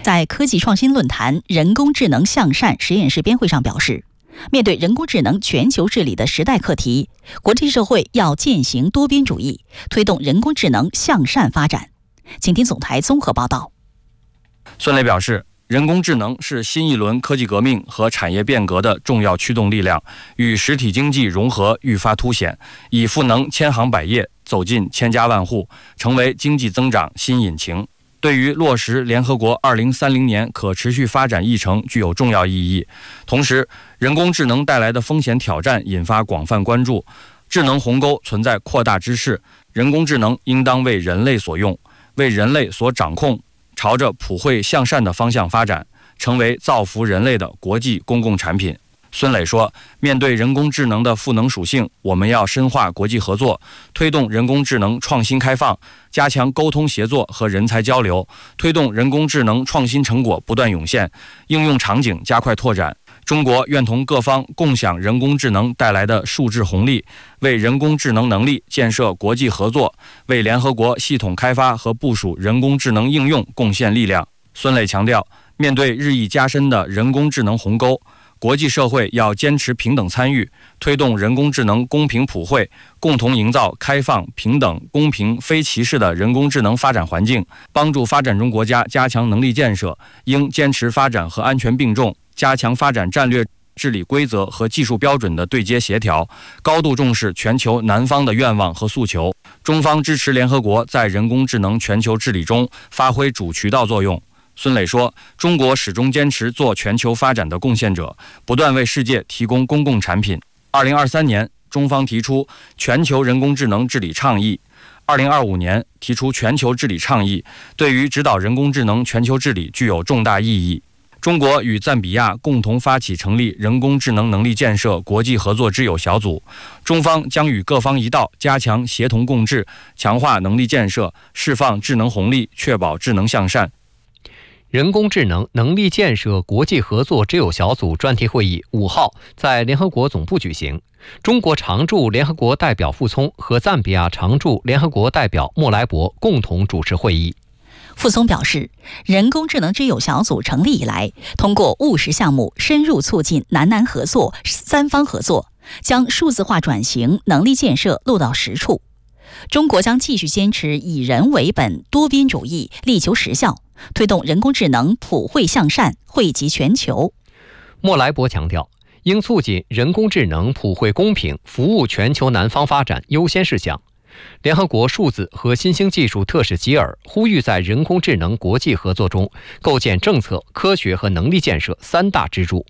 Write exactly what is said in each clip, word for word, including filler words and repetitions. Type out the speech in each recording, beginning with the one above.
在科技创新论坛人工智能向善实验室编会上表示，面对人工智能全球治理的时代课题，国际社会要践行多边主义，推动人工智能向善发展。请听总台综合报道。 孙磊表示，人工智能是新一轮科技革命和产业变革的重要驱动力量，与实体经济融合愈发凸显，已赋能千行百业，走进千家万户，成为经济增长新引擎。对于落实联合国二零三零年可持续发展议程具有重要意义。同时，人工智能带来的风险挑战引发广泛关注，智能鸿沟存在扩大之势，人工智能应当为人类所用，为人类所掌控，朝着普惠向善的方向发展，成为造福人类的国际公共产品。孙磊说，面对人工智能的赋能属性，我们要深化国际合作，推动人工智能创新开放，加强沟通协作和人才交流，推动人工智能创新成果不断涌现，应用场景加快拓展。中国愿同各方共享人工智能带来的数字红利，为人工智能能力建设国际合作，为联合国系统开发和部署人工智能应用贡献力量。孙磊强调，面对日益加深的人工智能鸿沟，国际社会要坚持平等参与，推动人工智能公平普惠，共同营造开放、平等、公平、非歧视的人工智能发展环境，帮助发展中国家加强能力建设。应坚持发展和安全并重，加强发展战略、治理规则和技术标准的对接协调，高度重视全球南方的愿望和诉求。中方支持联合国在人工智能全球治理中发挥主渠道作用。孙磊说，中国始终坚持做全球发展的贡献者，不断为世界提供公共产品。二零二三年，中方提出全球人工智能治理倡议；二零二五年提出全球治理倡议，对于指导人工智能全球治理具有重大意义。中国与赞比亚共同发起成立人工智能能力建设国际合作之友小组，中方将与各方一道加强协同共治，强化能力建设，释放智能红利，确保智能向善。 人工智能能力建设国际合作之友小组专题会议五号在联合国总部举行，中国常驻联合国代表傅聪和赞比亚常驻联合国代表莫莱博共同主持会议。 傅聪表示，人工智能之友小组成立以来，通过务实项目深入促进南南合作、三方合作，将数字化转型、能力建设落到实处。中国将继续坚持以人为本多边主义，力求实效，推动人工智能普惠向善，惠及全球。 莫莱博强调，应促进人工智能普惠公平，服务全球南方发展优先事项。联合国数字和新兴技术特使吉尔呼吁，在人工智能国际合作中构建政策、科学和能力建设三大支柱。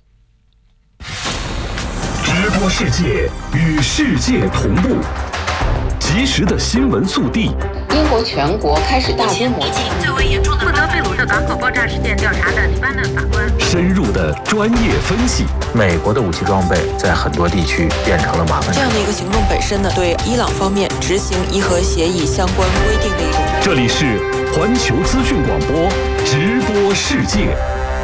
直播世界，与世界同步，及时的新闻速递。 英国全国开始大规模最为严重的负责贝鲁特港口爆炸事件调查的黎巴嫩法官， 深入的专业分析。 美国的武器装备在很多地区变成了麻烦。 这样的一个行动本身呢，对伊朗方面执行伊核协议相关规定的一种。 这里是环球资讯广播直播世界。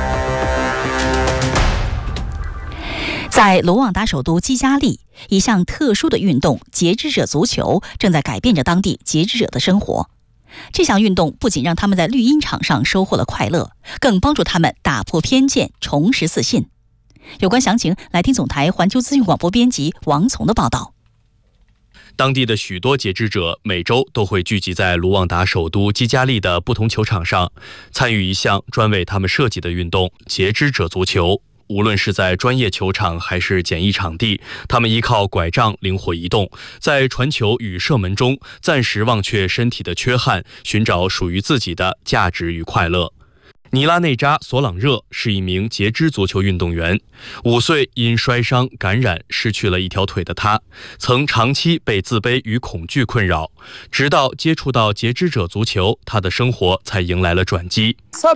在卢旺达首都基加利，一项特殊的运动——截肢者足球正在改变着当地截肢者的生活。这项运动不仅让他们在绿茵场上收获了快乐，更帮助他们打破偏见，重拾自信。有关详情，来听总台环球资讯广播编辑王从的报道。 当地的许多截肢者每周都会聚集在卢旺达首都基加利的不同球场上，参与一项专为他们设计的运动——截肢者足球。无论是在专业球场还是简易场地，他们依靠拐杖灵活移动，在传球与射门中暂时忘却身体的缺憾，寻找属于自己的价值与快乐。尼拉内扎·索朗热是一名截肢足球运动员。五岁因摔伤感染失去了一条腿的他，曾长期被自卑与恐惧困扰。直到接触到截肢者足球，他的生活才迎来了转机。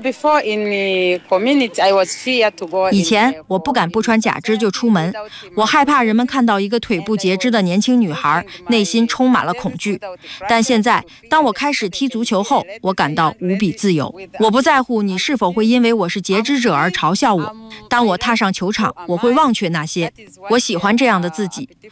以前我不敢不穿假肢就出门，我害怕人们看到一个腿部截肢的年轻女孩，内心充满了恐惧。但现在，当我开始踢足球后，我感到无比自由。我不在乎你是否会因为我是截肢者而嘲笑我。当我踏上球场，我会忘却那些。我喜欢这样的自己。